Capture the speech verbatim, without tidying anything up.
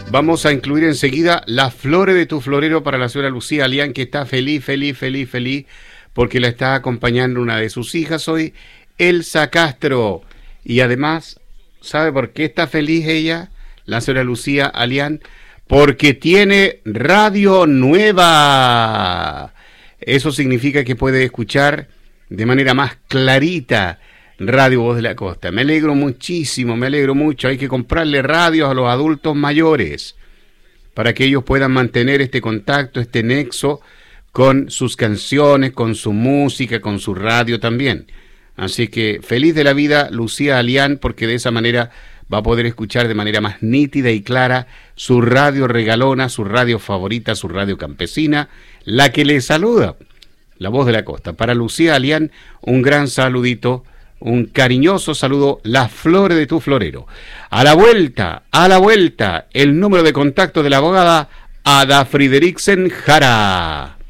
Vamos a incluir enseguida las flores de tu florero para la señora Lucía Alián, que está feliz, feliz, feliz, feliz, porque la está acompañando una de sus hijas hoy, Elsa Castro. Y además, ¿sabe por qué está feliz ella, la señora Lucía Alián? Porque tiene radio nueva. Eso significa que puede escuchar de manera más clarita Radio Voz de la Costa. Me alegro muchísimo, me alegro mucho. Hay que comprarle radios a los adultos mayores para que ellos puedan mantener este contacto, este nexo con sus canciones, con su música, con su radio también. Así que feliz de la vida Lucía Alián, porque de esa manera va a poder escuchar de manera más nítida y clara su radio regalona, su radio favorita, su radio campesina, la que le saluda, la Voz de la Costa. Para Lucía Alián, un gran saludito, un cariñoso saludo, las flores de tu florero. A la vuelta, a la vuelta, el número de contacto de la abogada Ada Frideriksen Jara.